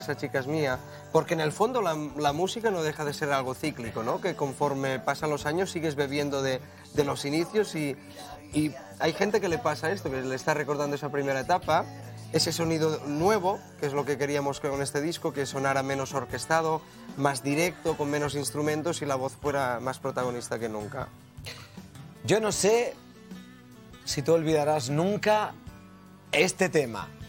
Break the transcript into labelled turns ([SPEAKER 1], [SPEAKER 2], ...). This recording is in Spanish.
[SPEAKER 1] Esa chica es mía, porque en el fondo la música no deja de ser algo cíclico, ¿no? Que conforme pasan los años sigues bebiendo de los inicios y hay gente que le pasa esto, que le está recordando esa primera etapa, ese sonido nuevo, que es lo que queríamos con este disco, que sonara menos orquestado, más directo, con menos instrumentos y la voz fuera más protagonista que nunca.
[SPEAKER 2] Yo no sé si tú olvidarás nunca este tema.